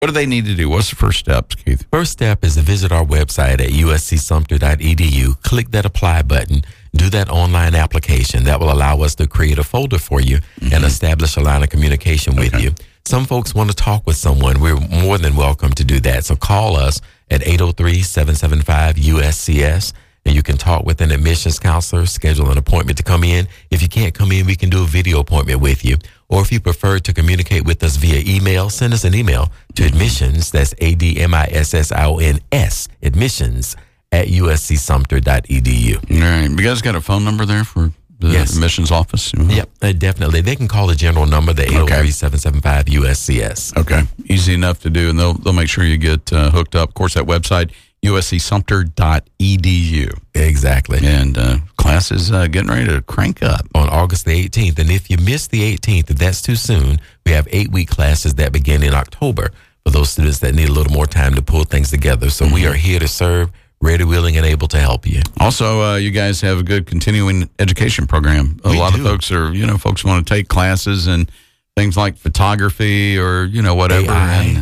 What do they need to do? What's the first steps, Keith? First step is to visit our website at uscsumter.edu. Click that apply button. Do that online application. That will allow us to create a folder for you and establish a line of communication with you. Some folks want to talk with someone. We're more than welcome to do that. So call us at 803-775-USCS, and you can talk with an admissions counselor, schedule an appointment to come in. If you can't come in, we can do a video appointment with you. Or if you prefer to communicate with us via email, send us an email to admissions, that's ADMISSIONS, admissions at uscsumter.edu. All right. You guys got a phone number there for the admissions office? Yep, definitely. They can call the general number, the 803-775-USCS. Okay. Easy enough to do, and they'll make sure you get hooked up. Of course, that website, uscsumter.edu. Exactly. And class is getting ready to crank up. On August the 18th. And if you miss the 18th, if that's too soon, we have 8-week classes that begin in October for those students that need a little more time to pull things together. So we are here to serve, ready, willing, and able to help you. Also, you guys have a good continuing education program. A lot of folks are, folks want to take classes and things like photography or, whatever.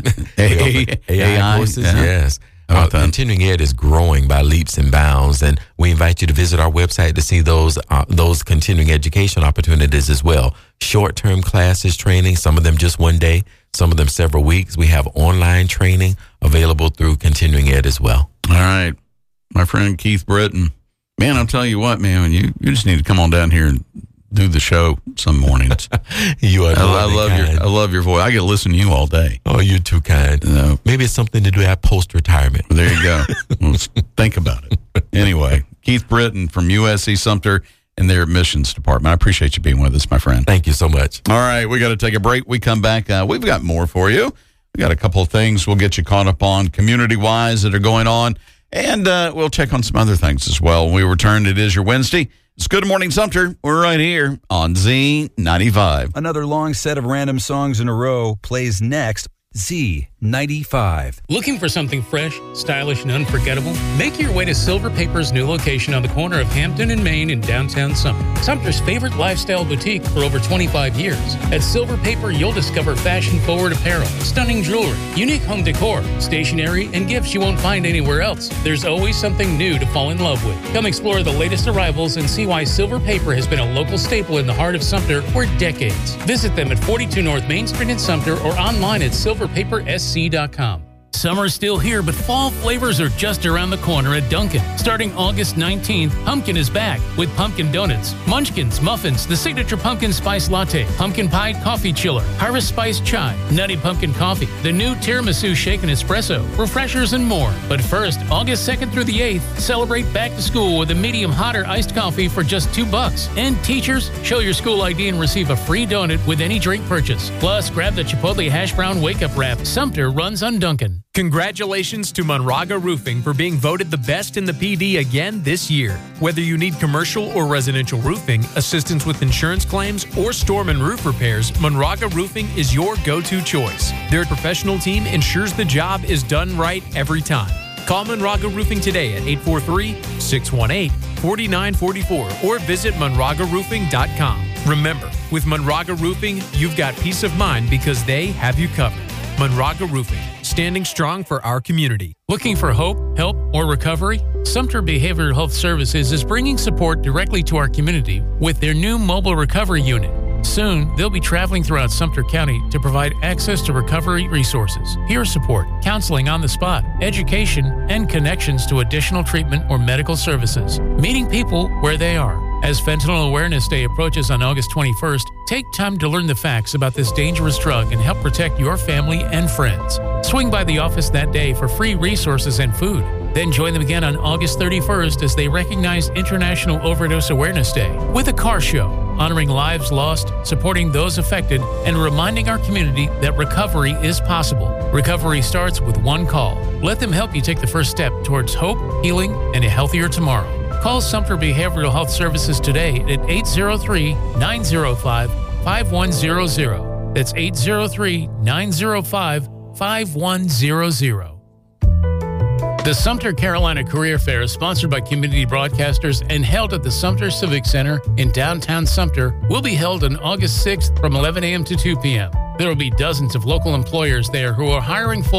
AI courses, yes. Continuing ed is growing by leaps and bounds, and we invite you to visit our website to see those continuing education opportunities as well. Short-term classes, training, some of them just one day, some of them several weeks. We have online training available through continuing ed as well. All right. My friend Keith Britton. Man, I'll tell you what, man, you just need to come on down here and do the show some mornings. I love your voice. I get to listen to you all day. Oh, you're too kind. Maybe it's something to do at post-retirement. There you go. Let's think about it. Anyway, Keith Britton from USC Sumter and their admissions department. I appreciate you being with us, my friend. Thank you so much. All right, we got to take a break. We come back. We've got more for you. We got a couple of things we'll get you caught up on community-wise that are going on, and we'll check on some other things as well. When we return, it is your Wednesday. It's Good Morning Sumter. We're right here on Z95. Another long set of random songs in a row plays next. Z95. Looking for something fresh, stylish, and unforgettable? Make your way to Silver Paper's new location on the corner of Hampton and Main in downtown Sumter. Sumter's favorite lifestyle boutique for over 25 years. At Silver Paper, you'll discover fashion-forward apparel, stunning jewelry, unique home decor, stationery, and gifts you won't find anywhere else. There's always something new to fall in love with. Come explore the latest arrivals and see why Silver Paper has been a local staple in the heart of Sumter for decades. Visit them at 42 North Main Street in Sumter or online at silverpapersc.com. Summer's still here, but fall flavors are just around the corner at Dunkin'. Starting August 19th, Pumpkin is back with pumpkin donuts, munchkins, muffins, the signature pumpkin spice latte, pumpkin pie coffee chiller, harvest spice chai, nutty pumpkin coffee, the new tiramisu shaken espresso, refreshers, and more. But first, August 2nd through the 8th, celebrate back to school with a medium hotter iced coffee for just $2. And teachers, show your school ID and receive a free donut with any drink purchase. Plus, grab the Chipotle hash brown wake-up wrap. Sumter runs on Dunkin'. Congratulations to Monraga Roofing for being voted the best in the PD again this year. Whether you need commercial or residential roofing, assistance with insurance claims, or storm and roof repairs, Monraga Roofing is your go-to choice. Their professional team ensures the job is done right every time. Call Monraga Roofing today at 843-618-4944 or visit monragaroofing.com. Remember, with Monraga Roofing, you've got peace of mind because they have you covered. Monraga Roofing, standing strong for our community. Looking for hope, help, or recovery? Sumter Behavioral Health Services is bringing support directly to our community with their new mobile recovery unit. Soon, they'll be traveling throughout Sumter County to provide access to recovery resources, peer support, counseling on the spot, education, and connections to additional treatment or medical services, meeting people where they are. As Fentanyl Awareness Day approaches on August 21st, take time to learn the facts about this dangerous drug and help protect your family and friends. Swing by the office that day for free resources and food. Then join them again on August 31st as they recognize International Overdose Awareness Day with a car show, honoring lives lost, supporting those affected, and reminding our community that recovery is possible. Recovery starts with one call. Let them help you take the first step towards hope, healing, and a healthier tomorrow. Call Sumter Behavioral Health Services today at 803-905-5100. That's 803-905-5100. The Sumter Carolina Career Fair is sponsored by Community Broadcasters and held at the Sumter Civic Center in downtown Sumter. Will be held on August 6th from 11 a.m. to 2 p.m. There will be dozens of local employers there who are hiring full